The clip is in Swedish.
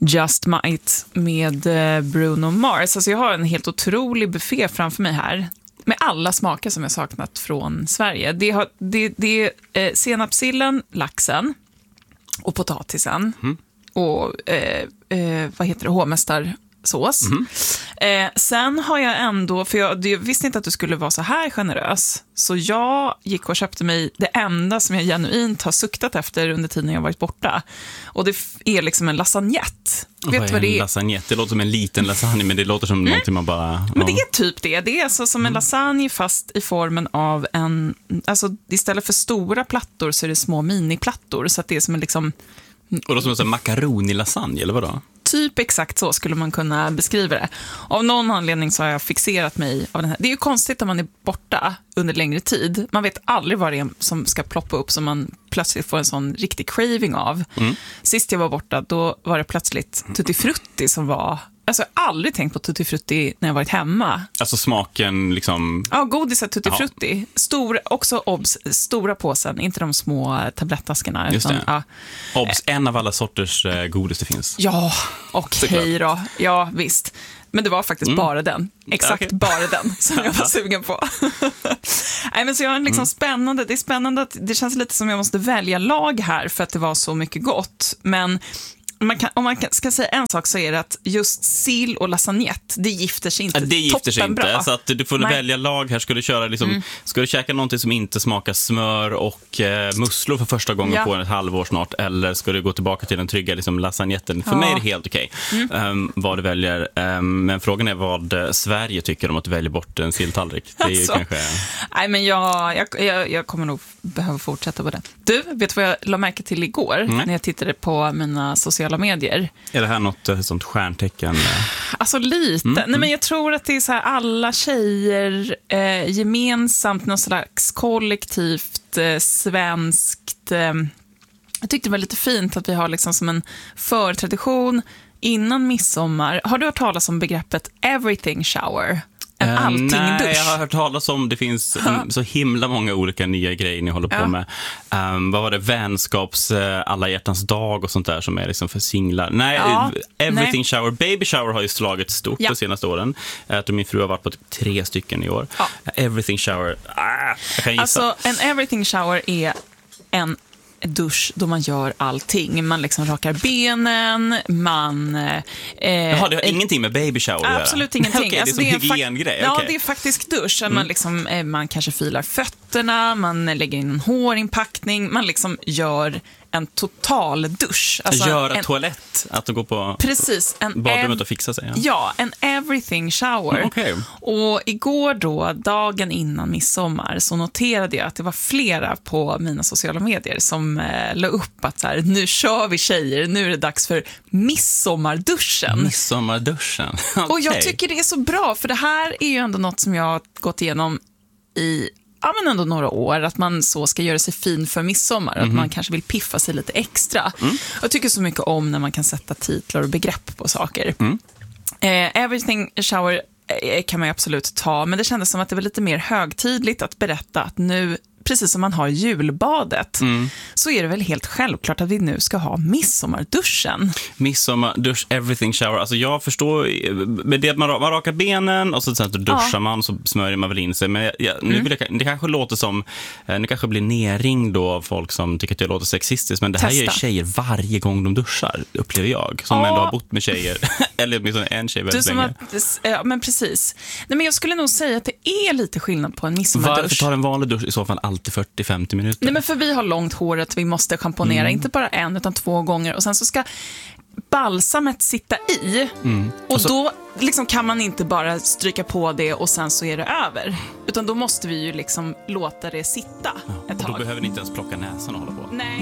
Just Might med Bruno Mars. Alltså jag har en helt otrolig buffé framför mig här med alla smaker som jag saknat från Sverige. Det är senapsillen, laxen och potatisen och vad heter det, hovmästarsås. Sen har jag ändå, för jag visste inte att du skulle vara så här generös, så jag gick och köpte mig det enda som jag genuint har suktat efter under tiden jag varit borta. Och det är liksom en lasagnette. Vet du vad det är? Lasagnette? Det låter som en liten lasagne, men det låter som någonting man bara... Men det är typ det. Det är alltså som en lasagne fast i formen av en... Alltså istället för stora plattor så är det små miniplattor. Så att det är som en liksom... Och då som en makaroni-lasagne, eller vadå? Typ exakt så skulle man kunna beskriva det. Av någon anledning så har jag fixerat mig av den här. Det är ju konstigt om man är borta under längre tid. Man vet aldrig vad det är som ska ploppa upp som man plötsligt får en sån riktig craving av. Sist jag var borta, då var det plötsligt Tutti Frutti som var... Alltså jag har aldrig tänkt på Tutti Frutti när jag varit hemma. Alltså smaken liksom... Ja, godiset Tutti Frutti. Också obs, stora påsen, inte de små tablettaskarna. Just utan, det. ja. Obs, en av alla sorters godis det finns. Ja, okej då. Ja, visst. Men det var faktiskt bara den. Exakt bara den som jag var sugen på. Nej, men så jag har liksom spännande. Det är spännande att det känns lite som jag måste välja lag här för att det var så mycket gott. Men om man ska säga en sak så är det att just sill och lasagnette, det gifter sig inte. Det gifter sig inte, bra. så att du får välja lag här. Ska du köra liksom, ska du käka någonting som inte smakar smör och musslor för första gången på ett halvår snart, eller ska du gå tillbaka till den trygga liksom lasagnetten? För mig är det helt okej vad du väljer. Men frågan är vad Sverige tycker om att du väljer bort en silltallrik. Det är ju kanske... Nej, men jag kommer nog behöva fortsätta på det. Du, vet du vad jag la märke till igår när jag tittade på mina sociala medier? Är det här något sånt stjärntecken? Alltså lite. Nej, men jag tror att det är så här alla tjejer gemensamt, någon slags kollektivt svenskt. Jag tyckte det var lite fint att vi har liksom som en förtradition innan midsommar. Har du hört talas om begreppet everything shower? En allting-dusch. Nej, jag har hört talas om det finns så himla många olika nya grejer ni håller på med. Vad var det? Vänskaps alla hjärtans dag och sånt där som är liksom för singlar. Nej, everything shower. Baby shower har ju slagit stort de senaste åren. Min fru har varit på typ 3 stycken i år. Everything shower. Jag kan gissa. Alltså, en everything shower är en dusch då man gör allting. Man liksom rakar benen, man... Jaha, det har ingenting med baby shower att göra? Absolut ingenting. Okay, alltså, det är som hygiengrej. Ja, det är faktiskt dusch. Man, liksom, man kanske filar fötterna, man lägger in en hårinpackning, man liksom gör en total dusch. Alltså göra toalett, att gå på badrummet och fixa sig. Ja, en everything shower. Okay. Och igår då, dagen innan midsommar, så noterade jag att det var flera på mina sociala medier som la upp att så här, nu kör vi tjejer, nu är det dags för midsommarduschen. Midsommarduschen. Okay. Och jag tycker det är så bra, för det här är ju ändå något som jag har gått igenom i men ändå några år, att man så ska göra sig fin för midsommar, att man kanske vill piffa sig lite extra. Jag tycker så mycket om när man kan sätta titlar och begrepp på saker. Everything shower kan man ju absolut ta, men det kändes som att det var lite mer högtidligt att berätta att nu, precis som man har julbadet, så är det väl helt självklart att vi nu ska ha midsommarduschen. Midsommardusch, everything shower. Alltså jag förstår, med det man rakar benen och så sen duschar man, så smörjer man väl in sig. Men det kanske låter som, nu kanske blir nerringd då av folk som tycker att jag låter sexistiskt, men det här gör tjejer varje gång de duschar, upplever jag. Som ändå har bott med tjejer, eller åtminstone en tjej väldigt länge. Ja, men precis. Nej, men jag skulle nog säga att det är lite skillnad på en midsommardusch. Varför tar en vanlig dusch i så fall alltid 40-50 minuter? Nej, men för vi har långt hår att vi måste schamponera, inte bara 1 utan 2 gånger, och sen så ska balsamet sitta i och då liksom kan man inte bara stryka på det och sen så är det över, utan då måste vi ju liksom låta det sitta ett tag. Och då behöver ni inte ens plocka näsan och hålla på. Nej.